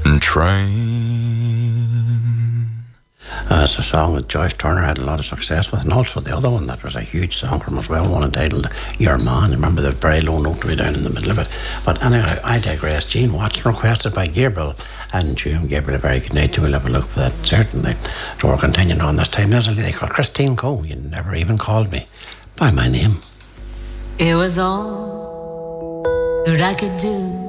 Train. It's a song that Joyce Turner had a lot of success with, and also the other one that was a huge song from as well, one entitled Your Man. Remember the very low note way down in the middle of it. But anyway, I digress. Gene Watson requested by Gabriel, and June Gabriel, a very good night. We'll have a look for that, certainly. So we're continuing on this time. There's a lady called Christine Coe. You never even called me by my name. It was all that I could do